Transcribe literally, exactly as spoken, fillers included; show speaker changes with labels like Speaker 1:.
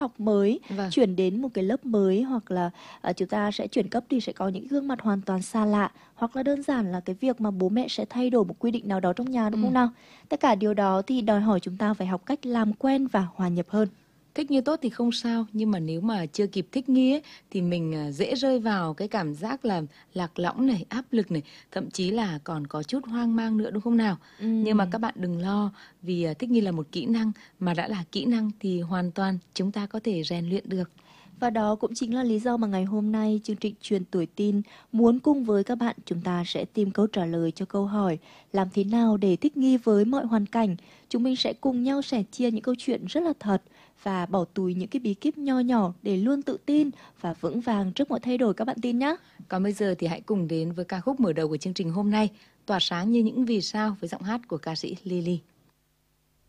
Speaker 1: học mới,
Speaker 2: Vâng.
Speaker 1: chuyển đến một cái lớp mới, hoặc là à, chúng ta sẽ chuyển cấp thì sẽ có những gương mặt hoàn toàn xa lạ, hoặc là đơn giản là cái việc mà bố mẹ sẽ thay đổi một quy định nào đó trong nhà, đúng
Speaker 2: Ừ.
Speaker 1: không nào? Tất cả điều đó thì đòi hỏi chúng ta phải học cách làm quen và hòa nhập hơn.
Speaker 2: Thích nghi tốt thì không sao, nhưng mà nếu mà chưa kịp thích nghi ấy, thì mình à, dễ rơi vào cái cảm giác là lạc lõng này, áp lực này, thậm chí là còn có chút hoang mang nữa, đúng không nào? Nhưng mà
Speaker 1: Ừm.
Speaker 2: các bạn đừng lo, vì à, thích nghi là một kỹ năng, mà đã là kỹ năng thì hoàn toàn chúng ta có thể rèn luyện được.
Speaker 1: Và đó cũng chính là lý do mà ngày hôm nay chương trình Truyền tuổi tin muốn cùng với các bạn chúng ta sẽ tìm câu trả lời cho câu hỏi làm thế nào để thích nghi với mọi hoàn cảnh. Chúng mình sẽ cùng nhau sẻ chia những câu chuyện rất là thật và bỏ túi những cái bí kíp nho nhỏ để luôn tự tin và vững vàng trước mọi thay đổi, các bạn tin nhé.
Speaker 2: Còn bây giờ thì hãy cùng đến với ca khúc mở đầu của chương trình hôm nay, Tỏa sáng như những vì sao với giọng hát của ca sĩ Lily.